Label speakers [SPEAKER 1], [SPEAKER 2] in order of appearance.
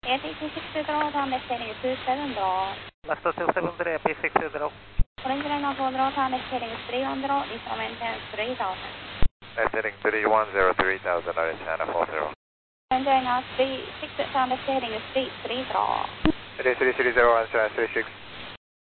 [SPEAKER 1] AT260, time heading 27 draw.
[SPEAKER 2] Left 273, AP620.
[SPEAKER 1] Orange line of 4 draw, time heading 310, this will maintain 3000.
[SPEAKER 3] Left heading 310, 3000, Arizona 40.
[SPEAKER 1] Orange line of 36, time heading 33 draw.
[SPEAKER 3] It is 330, Arizona 36.